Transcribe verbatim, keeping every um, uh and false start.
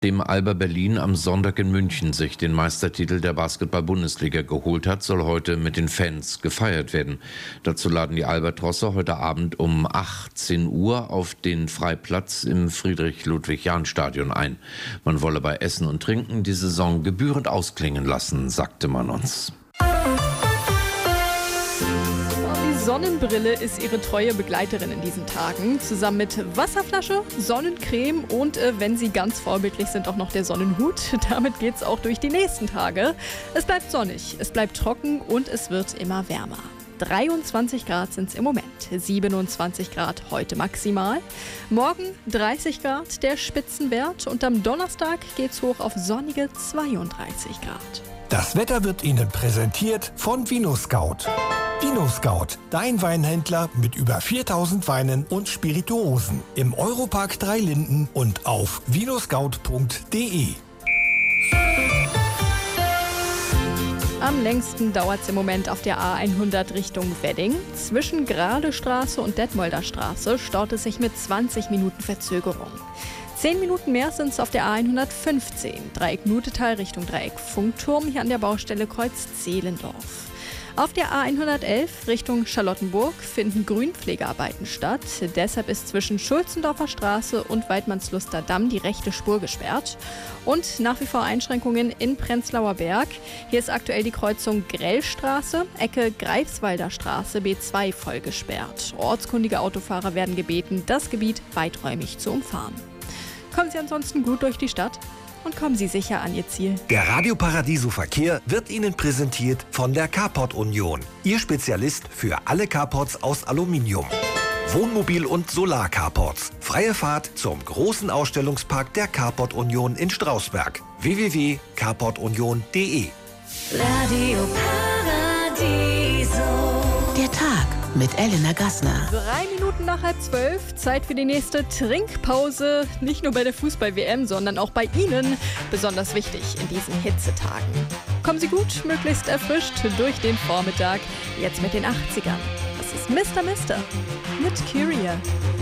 Dem Alba Berlin am Sonntag in München sich den Meistertitel der Basketball-Bundesliga geholt hat, soll heute mit den Fans gefeiert werden. Dazu laden die Albatrosse heute Abend um achtzehn Uhr auf den Freiplatz im Friedrich-Ludwig-Jahn-Stadion ein. Man wolle bei Essen und Trinken die Saison gebührend ausklingen lassen, sagte man uns. Die Sonnenbrille ist ihre treue Begleiterin in diesen Tagen. Zusammen mit Wasserflasche, Sonnencreme und, äh, wenn sie ganz vorbildlich sind, auch noch der Sonnenhut. Damit geht's auch durch die nächsten Tage. Es bleibt sonnig, es bleibt trocken und es wird immer wärmer. dreiundzwanzig Grad sind es im Moment, siebenundzwanzig Grad heute maximal. Morgen dreißig Grad der Spitzenwert und am Donnerstag geht's hoch auf sonnige zweiunddreißig Grad. Das Wetter wird Ihnen präsentiert von VinoScout. VinoScout, dein Weinhändler mit über viertausend Weinen und Spirituosen. Im Europark Dreilinden und auf vinoscout punkt de. Am längsten dauert es im Moment auf der A hundert Richtung Wedding. Zwischen Gradestraße und Detmolder Straße staut es sich mit zwanzig Minuten Verzögerung. Zehn Minuten mehr sind es auf der A hundertfünfzehn, Dreieck Nutetal Richtung Dreieck Funkturm, hier an der Baustelle Kreuz Zehlendorf. Auf der A hundertelf Richtung Charlottenburg finden Grünpflegearbeiten statt. Deshalb ist zwischen Schulzendorfer Straße und Weidmannsluster Damm die rechte Spur gesperrt. Und nach wie vor Einschränkungen in Prenzlauer Berg. Hier ist aktuell die Kreuzung Grellstraße, Ecke Greifswalder Straße B zwei voll gesperrt. Ortskundige Autofahrer werden gebeten, das Gebiet weiträumig zu umfahren. Kommen Sie ansonsten gut durch die Stadt und kommen Sie sicher an Ihr Ziel. Der Radio Paradiso Verkehr wird Ihnen präsentiert von der Carport Union. Ihr Spezialist für alle Carports aus Aluminium. Wohnmobil- und Solar-Carports. Freie Fahrt zum großen Ausstellungspark der Carport Union in Strausberg. w w w punkt carport union punkt de. Radio Paradiso. Der Tag mit Elena Gassner. Drei Minuten nach halb zwölf, Zeit für die nächste Trinkpause. Nicht nur bei der Fußball-W M, sondern auch bei Ihnen. Besonders wichtig in diesen Hitzetagen. Kommen Sie gut, möglichst erfrischt durch den Vormittag. Jetzt mit den achtzigern. Das ist Mister Mister mit Kyria.